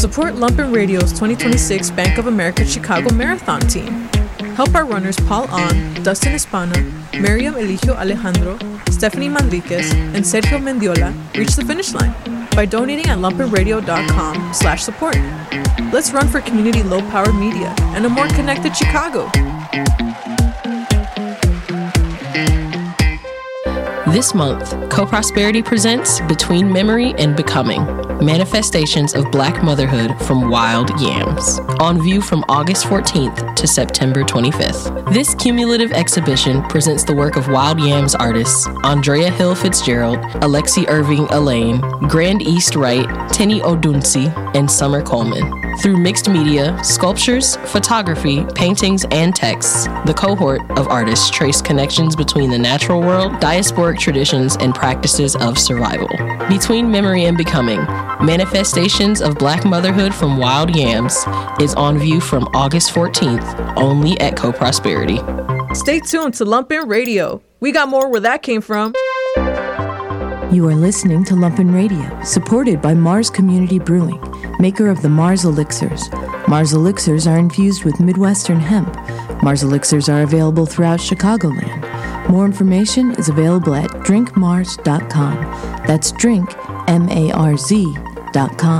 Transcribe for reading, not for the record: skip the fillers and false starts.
Support Lumpen Radio's 2026 Bank of America Chicago Marathon team. Help our runners Paul On, Dustin Espana, Miriam Eligio Alejandro, Stephanie Manriquez, and Sergio Mendiola reach the finish line by donating at lumpenradio.com/support. Let's run for community low-powered media and a more connected Chicago. This month, Co-Prosperity presents Between Memory and Becoming, Manifestations of Black Motherhood from Wild Yams, on view from August 14th to September 25th. This cumulative exhibition presents the work of Wild Yams artists Andrea Hill Fitzgerald, Alexi Irving Elaine, Grand East Wright, Tenny Odunsi, and Summer Coleman. Through mixed media, sculptures, photography, paintings, and texts, the cohort of artists trace connections between the natural world, diasporic traditions, and practices of survival. Between Memory and Becoming, Manifestations of Black Motherhood from Wild Yams is on view from August 14th, only at Co-Prosperity. Stay tuned to Lumpen Radio. We got more where that came from. You are listening to Lumpen Radio, supported by Mars Community Brewing, maker of the Mars Elixirs. Mars Elixirs are infused with Midwestern hemp. Mars Elixirs are available throughout Chicagoland. More information is available at drinkmars.com. That's drink, M-A-R-Z.com.